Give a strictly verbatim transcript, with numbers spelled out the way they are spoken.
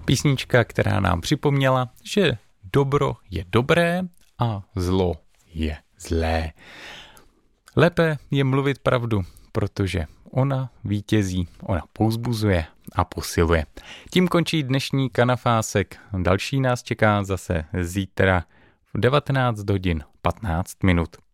Písnička, která nám připomněla, že dobro je dobré a zlo je zlé. Lépe je mluvit pravdu, protože ona vítězí, ona povzbuzuje a posiluje. Tím končí dnešní Kanafásek. Další nás čeká zase zítra v devatenáct hodin patnáct minut.